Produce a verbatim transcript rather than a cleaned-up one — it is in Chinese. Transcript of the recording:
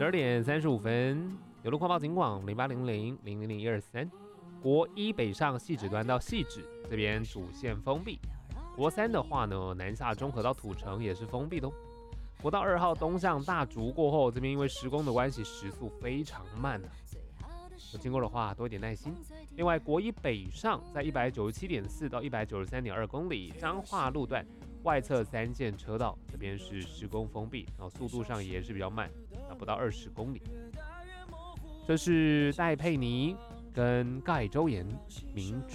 十二点三十五分，有路快报警广零八零零零零零一二三，国一北上汐止端到汐止这边主线封闭。国三的话呢，南下中和到土城也是封闭的哦。国道二号东向大竹过后，这边因为施工的关系，时速非常慢啊。有经过的话，多一点耐心。另外，国一北上在一百九十七点四到一百九十三点二公里，彰化路段外侧三线车道这边是施工封闭，然后速度上也是比较慢，不到二十公里。这是戴佩妮跟盖周岩明